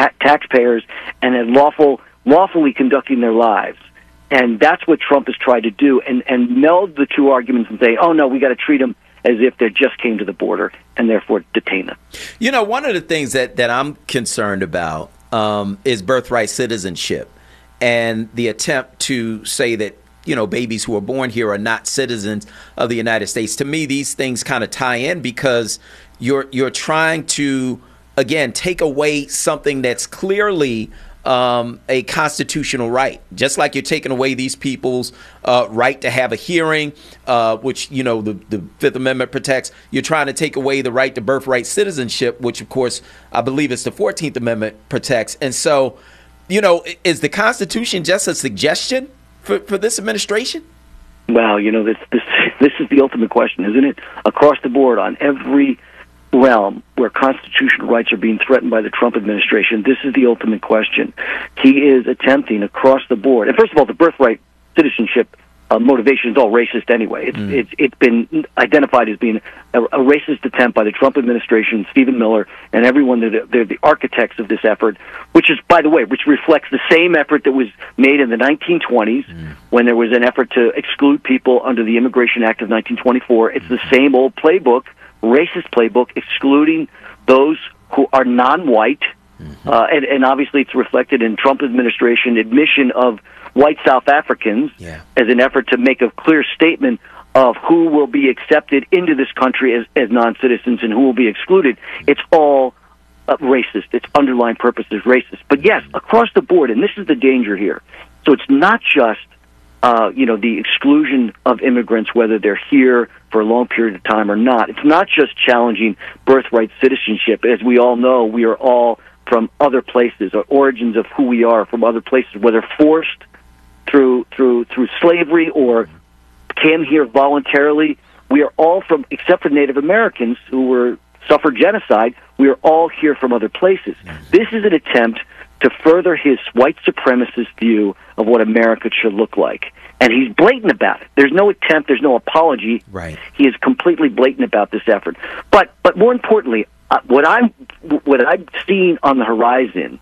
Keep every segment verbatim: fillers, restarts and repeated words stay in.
ta- taxpayers and as lawful, lawfully conducting their lives. And that's what Trump has tried to do, and, and meld the two arguments and say, oh, no, we got to treat them as if they just came to the border and therefore detain them. You know, one of the things that, that I'm concerned about um, is birthright citizenship and the attempt to say that, you know, babies who are born here are not citizens of the United States. To me, these things kind of tie in because you're you're trying to, again, take away something that's clearly Um, a constitutional right, just like you're taking away these people's uh, right to have a hearing, uh, which, you know, the, the Fifth Amendment protects. You're trying to take away the right to birthright citizenship, which, of course, I believe it's the fourteenth Amendment protects. And so, you know, is the Constitution just a suggestion for, for this administration? Well, you know, this, this, this is the ultimate question, isn't it? Across the board on every realm where constitutional rights are being threatened by the Trump administration, this is the ultimate question. He is attempting across the board. And first of all, the birthright citizenship uh, motivation is all racist anyway. It's, mm. it's, it's been identified as being a, a racist attempt by the Trump administration, Stephen Miller, and everyone. That they're the architects of this effort, which is, by the way, which reflects the same effort that was made in the nineteen twenties mm. when there was an effort to exclude people under the Immigration Act of nineteen twenty-four. It's the same old playbook, racist playbook, excluding those who are non-white, mm-hmm. uh, and, and obviously it's reflected in Trump administration admission of white South Africans yeah. as an effort to make a clear statement of who will be accepted into this country as, as non-citizens and who will be excluded. It's all uh, racist. Its underlying purpose is racist. But yes, across the board, and this is the danger here. So it's not just Uh, you know, the exclusion of immigrants, whether they're here for a long period of time or not. It's not just challenging birthright citizenship. As we all know, we are all from other places, or origins of who we are from other places, whether forced through through through slavery or came here voluntarily. We are all from, except for Native Americans who were suffered genocide, we are all here from other places. This is an attempt to further his white supremacist view of what America should look like. And he's blatant about it. There's no attempt, there's no apology. Right. He is completely blatant about this effort. But but more importantly, uh, what I'm what I've seen on the horizon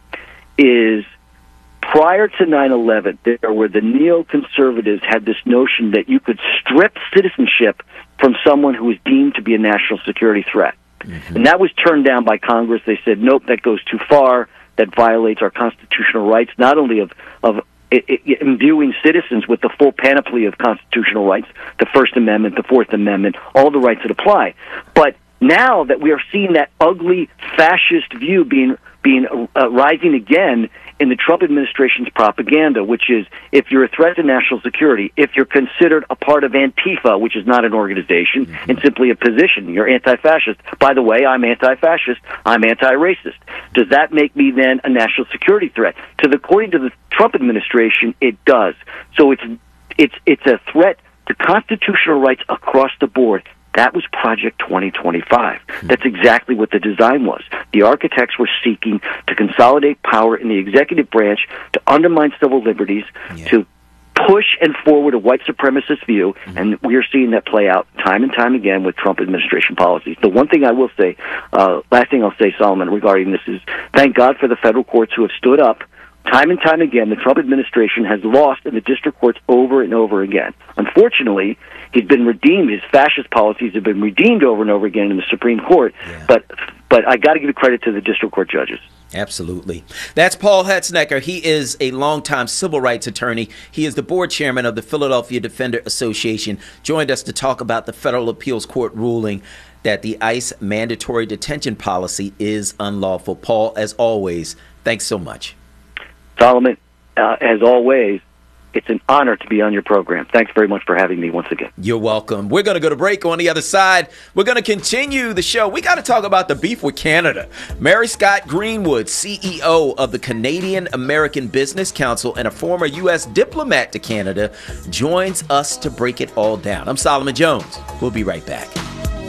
is prior to nine eleven, there were the neoconservatives had this notion that you could strip citizenship from someone who was deemed to be a national security threat. Mm-hmm. And that was turned down by Congress. They said, nope, that goes too far. That violates our constitutional rights, not only of, of it, it, imbuing citizens with the full panoply of constitutional rights, the First Amendment, the Fourth Amendment, all the rights that apply. But now that we are seeing that ugly fascist view being being uh, rising again in the Trump administration's propaganda, which is if you're a threat to national security, if you're considered a part of Antifa, which is not an organization, mm-hmm. and simply a position, you're anti-fascist. By the way, I'm anti-fascist. I'm anti-racist. Does that make me then a national security threat? To the, according to the Trump administration, it does. So it's it's it's a threat to constitutional rights across the board. That was Project twenty twenty-five. That's exactly what the design was. The architects were seeking to consolidate power in the executive branch, to undermine civil liberties, yeah. to push and forward a white supremacist view, mm-hmm. and we are seeing that play out time and time again with Trump administration policies. The one thing I will say, uh, last thing I'll say, Solomon, regarding this is thank God for the federal courts who have stood up. Time and time again, the Trump administration has lost in the district courts over and over again. Unfortunately, he's been redeemed. His fascist policies have been redeemed over and over again in the Supreme Court. Yeah. But but I got to give credit to the district court judges. Absolutely. That's Paul Hetznecker. He is a longtime civil rights attorney. He is the board chairman of the Philadelphia Defender Association. Joined us to talk about the Federal Appeals Court ruling that the ICE mandatory detention policy is unlawful. Paul, as always, thanks so much. Solomon, uh, as always, it's an honor to be on your program. Thanks very much for having me once again. You're welcome. We're going to go to break. On the other side, we're going to continue the show. We got to talk about the beef with Canada. Mary Scott Greenwood, C E O of the Canadian American Business Council and a former U S diplomat to Canada, joins us to break it all down. I'm Solomon Jones. We'll be right back.